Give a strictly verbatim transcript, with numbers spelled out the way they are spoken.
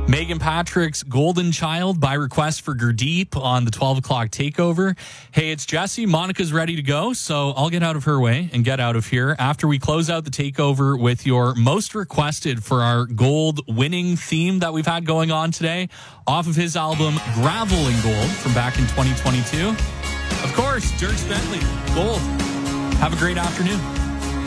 Megan Patrick's Golden Child by request for Gurdeep on the twelve o'clock takeover. Hey, it's Jesse. Monica's ready to go, so I'll get out of her way and get out of here after we close out the takeover with your most requested for our gold winning theme that we've had going on today off of his album Gravel in Gold from back in twenty twenty-two. Of course, Dierks Bentley, Gold. Have a great afternoon.